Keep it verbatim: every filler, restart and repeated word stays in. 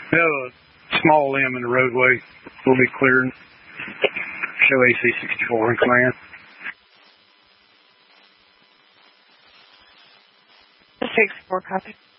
We have a small limb in the roadway. We'll be clearing. Show A C sixty-four in command. sixty-four, copy.